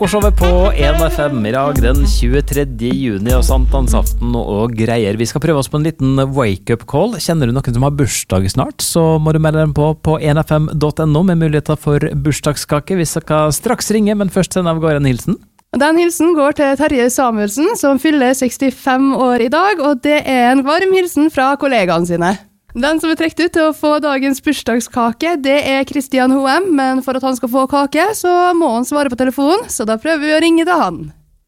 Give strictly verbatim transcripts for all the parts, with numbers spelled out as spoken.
Tacoshovet på en F M i dag den tjuetredje juni og sankthansaften og greier. Vi skal prøve oss på en liten wake-up call. Kjenner du noen som har bursdag snart, så må du melde den på på en f m punktum n o med muligheter for bursdagskake. Vi skal straks ringe, men først sender vi av gårde en hilsen. Den hilsen går til Terje Samuelsen, som fyller sekstifem år i dag, og det er en varm hilsen fra kollegaene sine. Den som er trekt ut til å få dagens bursdagskake, det er Christian H M, men for at han skal få kake, så må han svare på telefon, så da prøver vi å ringe til han.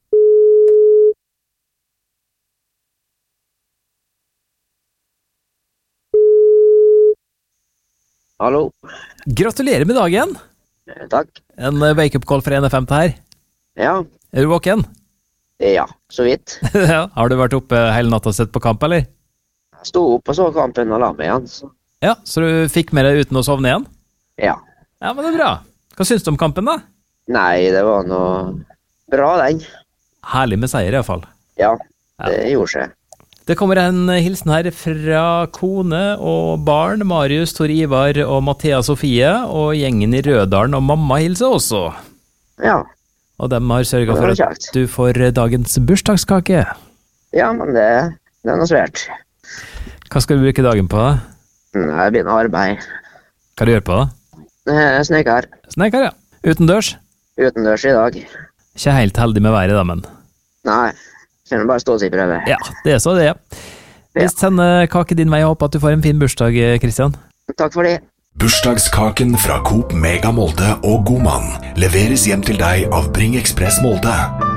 Hallo. Gratulerer med dagen! Eh, takk. En wake-up call fra en F M til her. Ja. Er du våken? Ja, så vidt. Ja. Har du vært oppe hele natta og sett på kamp, eller? Jeg sto opp og så kampen og la meg igjen. Så. Ja, så du fikk med deg uten å sovne igjen? Ja. Ja, men det er bra. Hva syns du om kampen da? Nei, det var noe bra den. Herlig med seier i hvert fall. Ja, det ja. gjorde seg. Det kommer en hilsen her fra kone og barn, Marius, Tor Ivar og Mathea Sofie, og gjengen i Rødalen og mamma hilser også. Ja. Og dem har sørget for at kjekt. Du får dagens bursdagskake. Ja, men det, det er noe svært. Hva skal du bruke dagen på da? Jeg begynner arbeid. Hva du gjør på da? Snekker. Snekker, ja. Utendørs? Utendørs i dag. Ikke helt heldig med været da, men... Nei, kjenner bare stå seg i prøve. Ja, det er så det, ja. Vi sender kake din vei, og håper at du får en fin bursdag, Kristian. Takk for det. Bursdagskaken fra Coop Mega Molde og Godmann leveres hjem til deg av Bring Express Molde.